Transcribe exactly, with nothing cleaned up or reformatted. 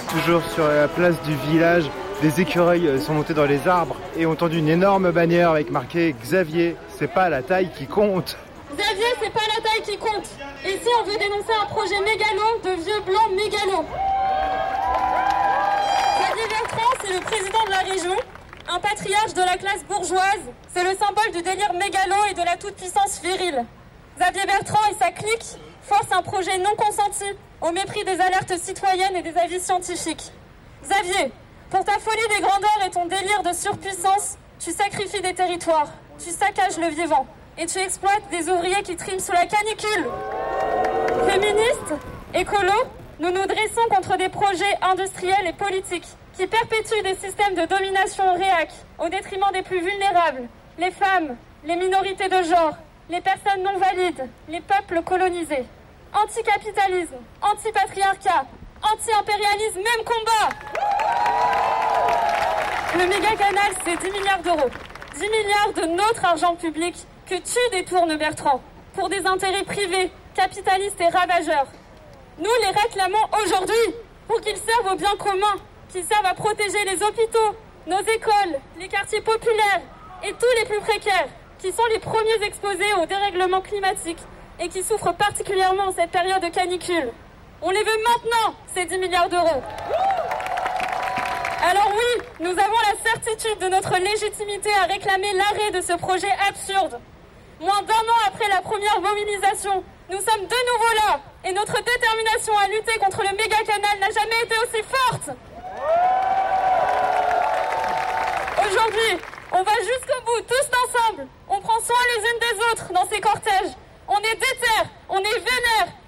toujours sur la place du village. Des écureuils sont montés dans les arbres et ont tendu une énorme bannière avec marqué Xavier, c'est pas la taille qui compte. Xavier, c'est pas la taille qui compte. Ici, on veut dénoncer un projet mégalo de vieux blancs mégalos. Xavier Bertrand, c'est le président de la région, un patriarche de la classe bourgeoise. C'est le symbole du délire mégalo et de la toute-puissance virile. Xavier Bertrand et sa clique forcent un projet non consenti au mépris des alertes citoyennes et des avis scientifiques. Xavier, pour ta folie des grandeurs et ton délire de surpuissance, tu sacrifies des territoires, tu saccages le vivant et tu exploites des ouvriers qui triment sous la canicule. Féministes, écolos, nous nous dressons contre des projets industriels et politiques qui perpétuent des systèmes de domination réac au détriment des plus vulnérables, les femmes, les minorités de genre, les personnes non valides, les peuples colonisés. Anticapitalisme, anti-patriarcat, anti-impérialisme, même combat. Le méga-canal, c'est dix milliards d'euros. dix milliards de notre argent public que tu détournes, Bertrand, pour des intérêts privés, capitalistes et ravageurs. Nous les réclamons aujourd'hui pour qu'ils servent au bien commun, qu'ils servent à protéger les hôpitaux, nos écoles, les quartiers populaires et tous les plus précaires, qui sont les premiers exposés au dérèglement climatique et qui souffrent particulièrement en cette période de canicule. On les veut maintenant, ces dix milliards d'euros. Alors oui, nous avons la certitude de notre légitimité à réclamer l'arrêt de ce projet absurde. Moins d'un an après la première mobilisation, nous sommes de nouveau là et notre détermination à lutter contre le méga-canal n'a jamais été aussi forte. Aujourd'hui, on va jusqu'au bout, tous ensemble. On prend soin les unes des autres dans ces cortèges. On est déter, on est vénère